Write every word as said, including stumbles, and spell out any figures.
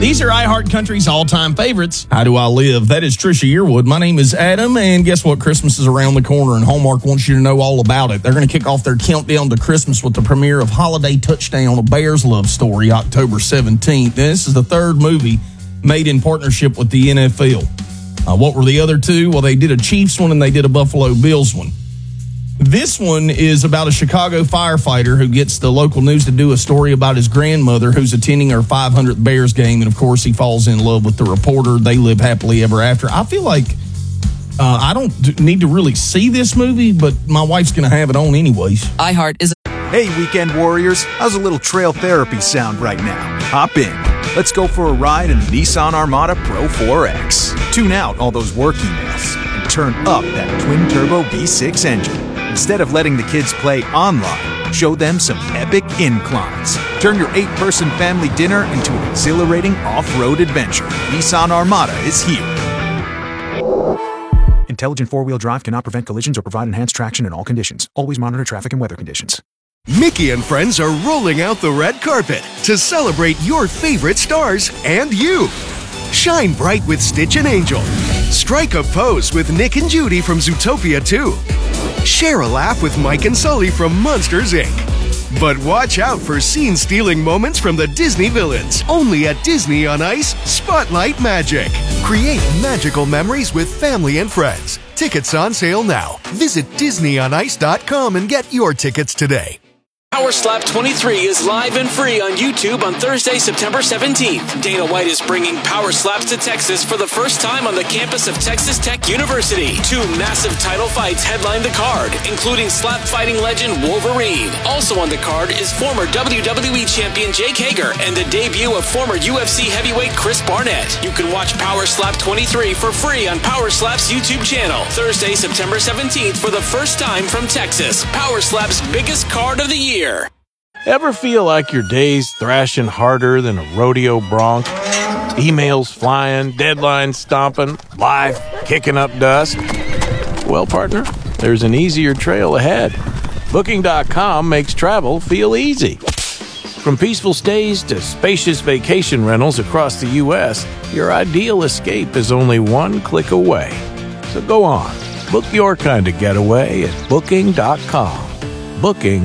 These are iHeartCountry's all-time favorites. How Do I Live? That is Trisha Yearwood. My name is Adam, and guess what? Christmas is around the corner, and Hallmark wants you to know all about it. They're going to kick off their countdown to Christmas with the premiere of Holiday Touchdown, A Bears Love Story, October seventeenth. And this is the third movie made in partnership with the N F L. Uh, what were the other two? Well, they did a Chiefs one, and they did a Buffalo Bills one. This one is about a Chicago firefighter who gets the local news to do a story about his grandmother who's attending her five hundredth Bears game. And, of course, he falls in love with the reporter. They live happily ever after. I feel like uh, I don't need to really see this movie, but my wife's going to have it on anyways. iHeart is... Hey, weekend warriors. How's a little trail therapy sound right now? Hop in. Let's go for a ride in the Nissan Armada Pro four X. Tune out all those work emails and turn up that twin-turbo V six engine. Instead of letting the kids play online, show them some epic inclines. Turn your eight-person family dinner into an exhilarating off-road adventure. Nissan Armada is here. Intelligent four-wheel drive cannot prevent collisions or provide enhanced traction in all conditions. Always monitor traffic and weather conditions. Mickey and friends are rolling out the red carpet to celebrate your favorite stars and you. Shine bright with Stitch and Angel. Strike a pose with Nick and Judy from Zootopia two. Share a laugh with Mike and Sully from Monsters, Incorporated. But watch out for scene-stealing moments from the Disney villains. Only at Disney on Ice, Spotlight Magic. Create magical memories with family and friends. Tickets on sale now. Visit Disney on Ice dot com and get your tickets today. Power Slap twenty-three is live and free on YouTube on Thursday, September seventeenth. Dana White is bringing Power Slaps to Texas for the first time on the campus of Texas Tech University. Two massive title fights headline the card, including slap fighting legend Wolverine. Also on the card is former W W E champion Jake Hager and the debut of former U F C heavyweight Chris Barnett. You can watch Power Slap twenty-three for free on Power Slap's YouTube channel. Thursday, September seventeenth for the first time from Texas. Power Slap's biggest card of the year. Ever feel like your day's thrashing harder than a rodeo bronc? Emails flying, deadlines stomping, life kicking up dust? Well, partner, there's an easier trail ahead. Booking dot com makes travel feel easy. From peaceful stays to spacious vacation rentals across the U S, your ideal escape is only one click away. So go on, book your kind of getaway at Booking dot com. Booking